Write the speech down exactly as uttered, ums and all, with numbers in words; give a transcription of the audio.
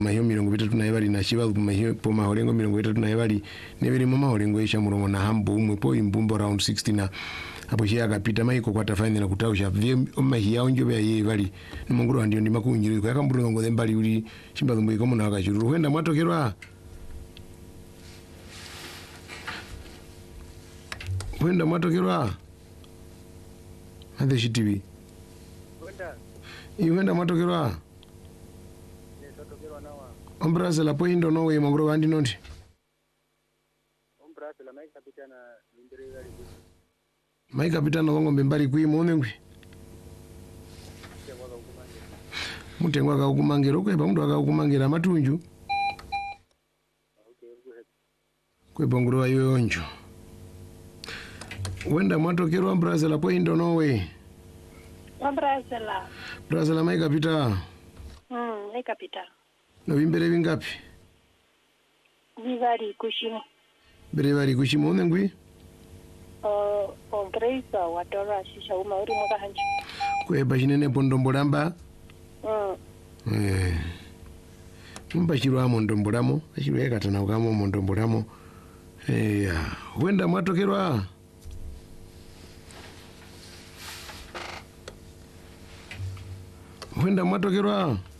Mahiyo mirongo itatu na ebali na shiba mahiyo po maholengo mirongo itatu na ebali nebiri mama holengo isha murongo na hambo umwe po imbumbo round sixty na hapo shia akapita maiko kwa tafanya na kutausha vye mahiya onjo ya ye bali nimonguru ndio ndima kunjiri kwa kamburu ngo thembali uli shimba thumbu ikomo na wakashuru wenda mwatokerwa wenda mwatokerwa hade shitibi wenda iwenda mwatokerwa Ombrasa la poindo no we mongro bandi nondi. Ombrasa la mai kapitana mbere gali. Mai kapitana wango mbembali kui muone ngwi. Mutengwa ka kumangira ko eba mtu akakumangira matunju. Kwe bongro ayo onjo. Wenda mwatokero Ombrasa la poindo no we. Ombrasa la. Ombrasa la mai kapita. Mm, mai kapita. No bimbere bingapi? Bibari kushimo. Bere bari kushimo one ngwi? Uh, Ombrasa watora shisha uma uri mwaka hanji. Kwe bashinene pondombolamba? Mm. Eh. Mbashirwa mondombolamo, ashirwe katana ukamo mondombolamo. Eh ya, wenda mwatokerwa? Wenda mwatokerwa?